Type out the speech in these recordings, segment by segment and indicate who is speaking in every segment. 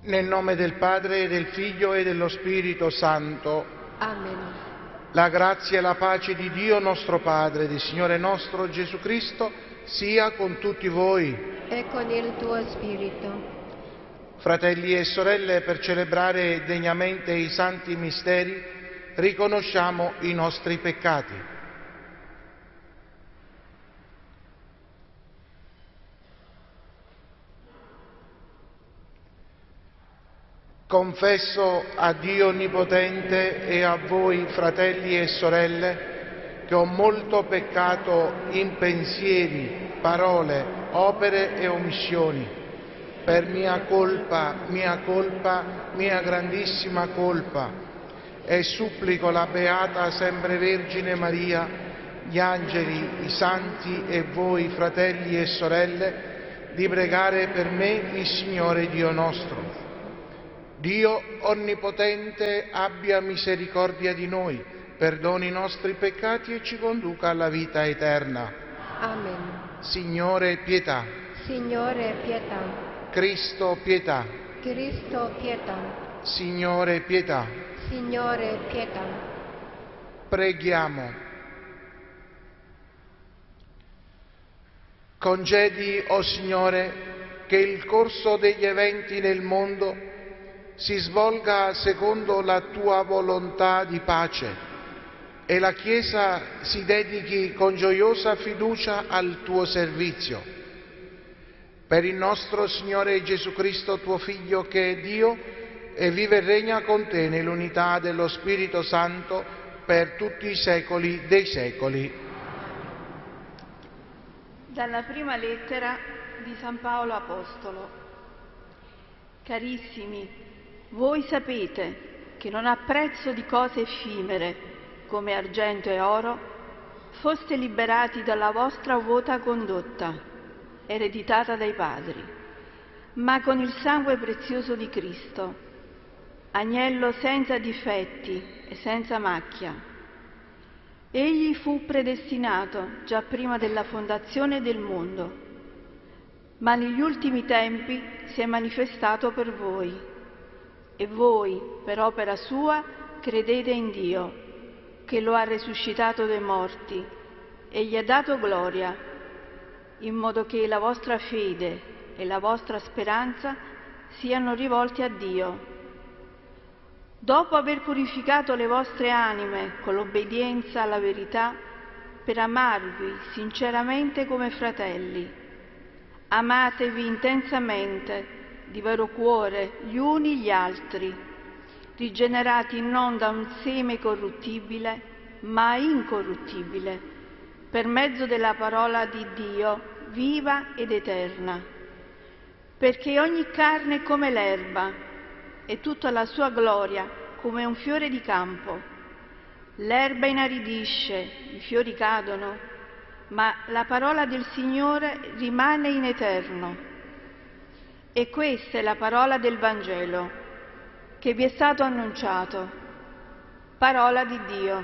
Speaker 1: Nel nome del Padre, e del Figlio e dello Spirito Santo.
Speaker 2: Amen.
Speaker 1: La grazia e la pace di Dio nostro Padre, del Signore nostro Gesù Cristo, sia con tutti voi.
Speaker 2: E con il tuo spirito.
Speaker 1: Fratelli e sorelle, per celebrare degnamente i santi misteri, riconosciamo i nostri peccati. Confesso a Dio Onnipotente e a voi, fratelli e sorelle, che ho molto peccato in pensieri, parole, opere e omissioni, per mia colpa, mia grandissima colpa, e supplico la Beata Sempre Vergine Maria, gli angeli, i santi e voi, fratelli e sorelle, di pregare per me il Signore Dio nostro. Dio Onnipotente abbia misericordia di noi, perdoni i nostri peccati e ci conduca alla vita eterna.
Speaker 2: Amen.
Speaker 1: Signore, pietà.
Speaker 2: Signore, pietà.
Speaker 1: Cristo, pietà.
Speaker 2: Cristo, pietà.
Speaker 1: Signore, pietà.
Speaker 2: Signore, pietà.
Speaker 1: Preghiamo. Concedi, o Signore, che il corso degli eventi nel mondo si svolga secondo la tua volontà di pace e la Chiesa si dedichi con gioiosa fiducia al tuo servizio. Per il nostro Signore Gesù Cristo, tuo Figlio, che è Dio e vive e regna con te nell'unità dello Spirito Santo per tutti i secoli dei secoli.
Speaker 3: Dalla prima lettera di San Paolo Apostolo. Carissimi, voi sapete che non a prezzo di cose effimere, come argento e oro, foste liberati dalla vostra vuota condotta, ereditata dai padri, ma con il sangue prezioso di Cristo, agnello senza difetti e senza macchia. Egli fu predestinato già prima della fondazione del mondo, ma negli ultimi tempi si è manifestato per voi. E voi, per opera sua, credete in Dio, che lo ha risuscitato dai morti e gli ha dato gloria, in modo che la vostra fede e la vostra speranza siano rivolti a Dio. Dopo aver purificato le vostre anime con l'obbedienza alla verità, per amarvi sinceramente come fratelli, amatevi intensamente, di vero cuore, gli uni gli altri, rigenerati non da un seme corruttibile, ma incorruttibile, per mezzo della parola di Dio, viva ed eterna. Perché ogni carne è come l'erba, e tutta la sua gloria come un fiore di campo. L'erba inaridisce, i fiori cadono, ma la parola del Signore rimane in eterno. E questa è la parola del Vangelo che vi è stato annunciato. Parola di Dio.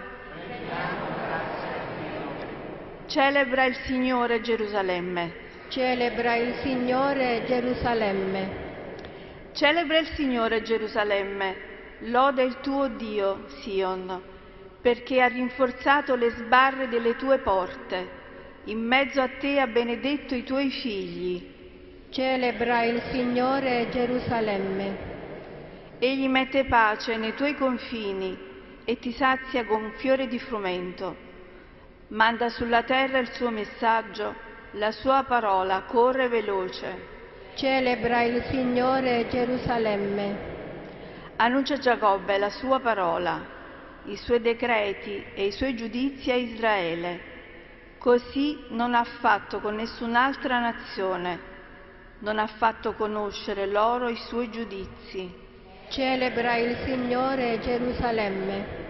Speaker 3: Celebra il Signore Gerusalemme.
Speaker 2: Celebra il Signore Gerusalemme.
Speaker 3: Celebra il Signore Gerusalemme. Loda il tuo Dio, Sion, perché ha rinforzato le sbarre delle tue porte. In mezzo a te ha benedetto i tuoi figli.
Speaker 2: Celebra il Signore Gerusalemme.
Speaker 3: Egli mette pace nei tuoi confini e ti sazia con fiore di frumento. Manda sulla terra il suo messaggio, la sua parola corre veloce.
Speaker 2: Celebra il Signore Gerusalemme.
Speaker 3: Annuncia a Giacobbe la sua parola, i suoi decreti e i suoi giudizi a Israele. Così non ha fatto con nessun'altra nazione. Non ha fatto conoscere loro i suoi giudizi.
Speaker 2: Celebra il Signore Gerusalemme.